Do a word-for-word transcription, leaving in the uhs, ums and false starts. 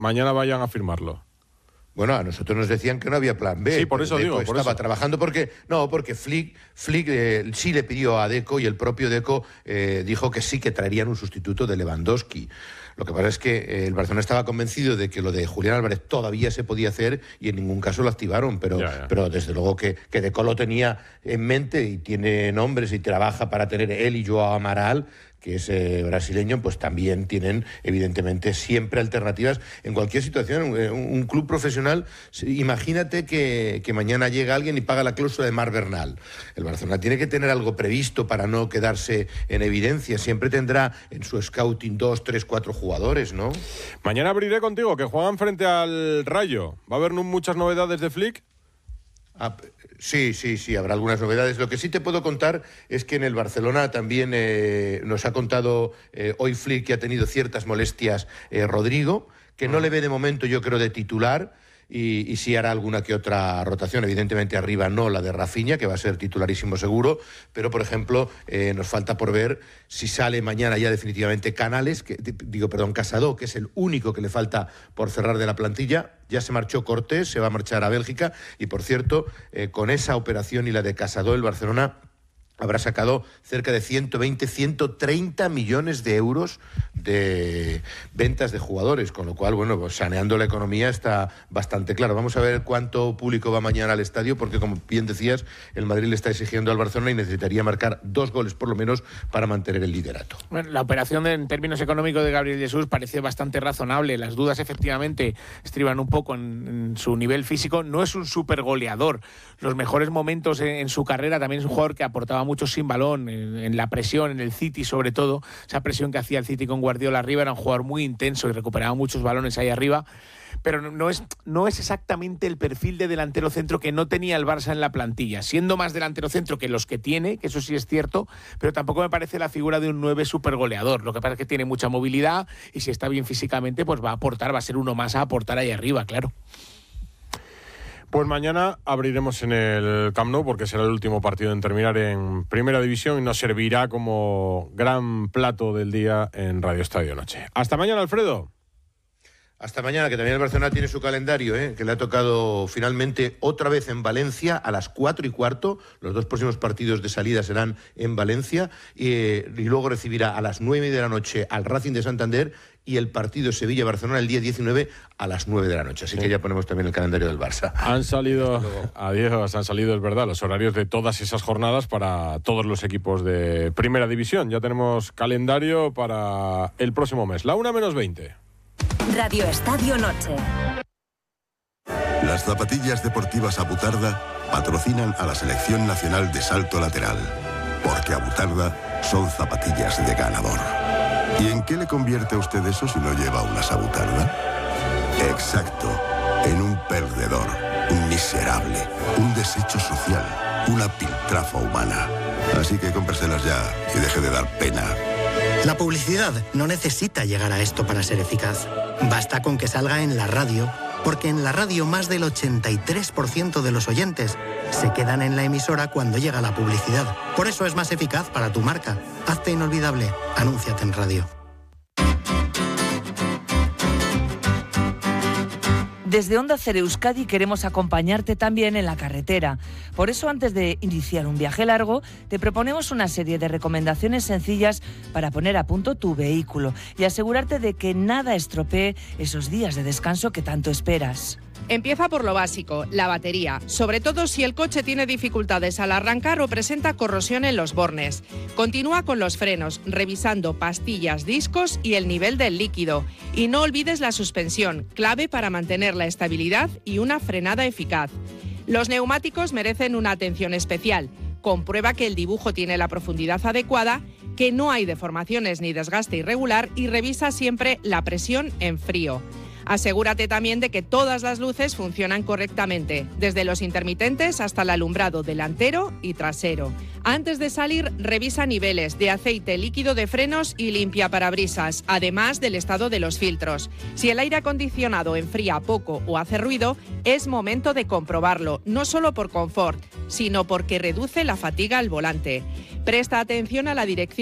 mañana vayan a firmarlo. Bueno, a nosotros nos decían que no había plan B. Sí, por eso Deco digo. Por estaba eso. trabajando porque... No, porque Flick, Flick eh, sí le pidió a Deco y el propio Deco eh, dijo que sí que traerían un sustituto de Lewandowski. Lo que pasa es que eh, el Barcelona estaba convencido de que lo de Julián Álvarez todavía se podía hacer y en ningún caso lo activaron, pero, ya, ya. pero desde luego que, que Deco lo tenía en mente y tiene nombres y trabaja para tener él y Joao Amaral, que es eh, brasileño, pues también tienen evidentemente siempre alternativas en cualquier situación. Un, un club profesional, imagínate que, que mañana llega alguien y paga la cláusula de Marc Bernal. El Barcelona tiene que tener algo previsto para no quedarse en evidencia. Siempre tendrá en su scouting dos, tres, cuatro jugadores, ¿no? Mañana abriré contigo, que juegan frente al Rayo. ¿Va a haber muchas novedades de Flick? Ah, sí, sí, sí, habrá algunas novedades. Lo que sí te puedo contar es que en el Barcelona también eh, nos ha contado eh, hoy Flick que ha tenido ciertas molestias eh, Rodrigo, que no le ve de momento, yo creo, de titular. Y, y sí hará alguna que otra rotación, evidentemente arriba no la de Rafinha, que va a ser titularísimo seguro, pero por ejemplo eh, nos falta por ver si sale mañana ya definitivamente Canales, que, digo, perdón, Casado, que es el único que le falta por cerrar de la plantilla. Ya se marchó Cortés, se va a marchar a Bélgica y por cierto, eh, con esa operación y la de Casado, el Barcelona habrá sacado cerca de ciento veinte, ciento treinta millones de euros de ventas de jugadores, con lo cual, bueno, pues saneando la economía está bastante claro. Vamos a ver cuánto público va mañana al estadio, porque como bien decías, el Madrid le está exigiendo al Barcelona y necesitaría marcar dos goles por lo menos para mantener el liderato. Bueno, la operación de, en términos económicos de Gabriel Jesús parece bastante razonable. Las dudas efectivamente estriban un poco en, en su nivel físico. No es un super goleador. Los mejores momentos en, en su carrera también es un jugador que aportaba mucho sin balón, en, en la presión, en el City sobre todo, esa presión que hacía el City con Guardiola arriba, era un jugador muy intenso y recuperaba muchos balones ahí arriba, pero no, no, es, no es exactamente el perfil de delantero centro que no tenía el Barça en la plantilla, siendo más delantero centro que los que tiene, que eso sí es cierto, pero tampoco me parece la figura de un nueve super goleador. Lo que pasa es que tiene mucha movilidad y si está bien físicamente, pues va a aportar, va a ser uno más a aportar ahí arriba, claro. Pues mañana abriremos en el Camp Nou porque será el último partido en terminar en Primera División y nos servirá como gran plato del día en Radio Estadio Noche. Hasta mañana, Alfredo. Hasta mañana, que también el Barcelona tiene su calendario, ¿eh? Que le ha tocado finalmente otra vez en Valencia a las cuatro y cuarto. Los dos próximos partidos de salida serán en Valencia y, eh, y luego recibirá a las nueve de la noche al Racing de Santander y el partido Sevilla-Barcelona el día diecinueve a las nueve de la noche. Así sí. que ya ponemos también el calendario del Barça. Han salido, adiós, han salido, es verdad, los horarios de todas esas jornadas para todos los equipos de Primera División. Ya tenemos calendario para el próximo mes. La una menos veinte. Radio Estadio Noche. Las zapatillas deportivas Abutarda patrocinan a la Selección Nacional de Salto Lateral, porque Abutarda son zapatillas de ganador. ¿Y en qué le convierte a usted eso si no lleva unas Abutarda? Exacto, en un perdedor, un miserable, un desecho social, una piltrafa humana. Así que cómpreselas ya y deje de dar pena. La publicidad no necesita llegar a esto para ser eficaz. Basta con que salga en la radio, porque en la radio más del ochenta y tres por ciento de los oyentes se quedan en la emisora cuando llega la publicidad. Por eso es más eficaz para tu marca. Hazte inolvidable. Anúnciate en radio. Desde Onda Cero Euskadi queremos acompañarte también en la carretera. Por eso, antes de iniciar un viaje largo, te proponemos una serie de recomendaciones sencillas para poner a punto tu vehículo y asegurarte de que nada estropee esos días de descanso que tanto esperas. Empieza por lo básico, la batería, sobre todo si el coche tiene dificultades al arrancar o presenta corrosión en los bornes. Continúa con los frenos, revisando pastillas, discos y el nivel del líquido. Y no olvides la suspensión, clave para mantener la estabilidad y una frenada eficaz. Los neumáticos merecen una atención especial. Comprueba que el dibujo tiene la profundidad adecuada, que no hay deformaciones ni desgaste irregular y revisa siempre la presión en frío. Asegúrate también de que todas las luces funcionan correctamente, desde los intermitentes hasta el alumbrado delantero y trasero. Antes de salir, revisa niveles de aceite líquido de frenos y limpia parabrisas, además del estado de los filtros. Si el aire acondicionado enfría poco o hace ruido, es momento de comprobarlo, no solo por confort, sino porque reduce la fatiga al volante. Presta atención a la dirección